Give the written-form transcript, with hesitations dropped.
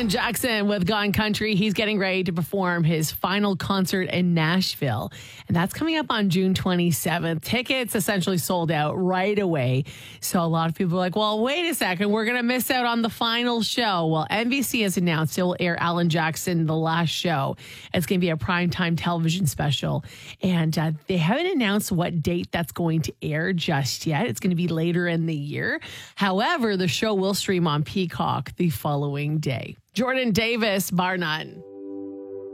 Alan Jackson with Gone Country. He's getting ready to perform his final concert in Nashville. And that's coming up on June 27th. Tickets essentially sold out right away. So a lot of people are like, well, wait a second. We're going to miss out on the final show. Well, NBC has announced it will air Alan Jackson, the last show. It's going to be a primetime television special. And they haven't announced what date that's going to air just yet. It's going to be later in the year. However, the show will stream on Peacock the following day. Jordan Davis, bar none.